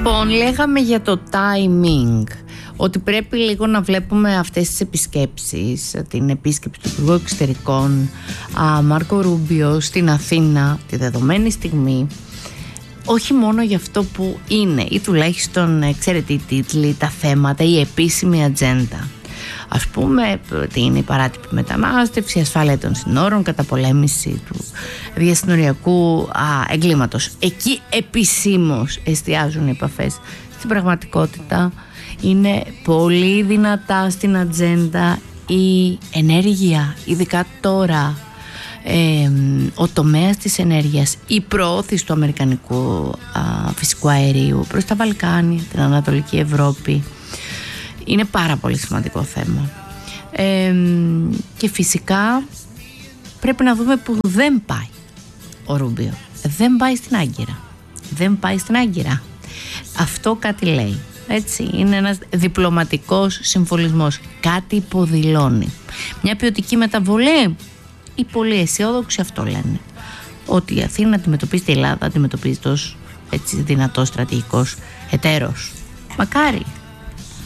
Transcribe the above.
Λοιπόν, λέγαμε για το timing, ότι πρέπει λίγο να βλέπουμε αυτές τις επισκέψεις, την επίσκεψη του Υπουργού Εξωτερικών Μάρκο Ρούμπιο στην Αθήνα τη δεδομένη στιγμή, όχι μόνο για αυτό που είναι ή τουλάχιστον ξέρετε οι τίτλοι, τα θέματα, η επίσημη ατζέντα. Ας πούμε ότι είναι η παράτυπη μετανάστευση, η ασφάλεια των συνόρων, καταπολέμηση του διασυνοριακού εγκλήματος. Εκεί επισήμως εστιάζουν οι επαφές. Στην πραγματικότητα είναι πολύ δυνατά στην ατζέντα η ενέργεια, ειδικά τώρα, ο τομέας της ενέργειας, η προώθηση του αμερικανικού φυσικού αερίου προς τα Βαλκάνια, την Ανατολική Ευρώπη. Είναι πάρα πολύ σημαντικό θέμα. Και φυσικά πρέπει να δούμε που δεν πάει ο Ρούμπιο. Δεν πάει στην Άγκυρα. Δεν πάει στην Άγκυρα. Αυτό κάτι λέει. Έτσι, είναι ένας διπλωματικός συμβολισμός. Κάτι υποδηλώνει. Μια ποιοτική μεταβολή. Οι πολύ αισιόδοξοι αυτό λένε. Ότι η Αθήνα αντιμετωπίζει τη Ελλάδα, αντιμετωπίζει ως έτσι δυνατός στρατηγικός εταίρος. Μακάρι.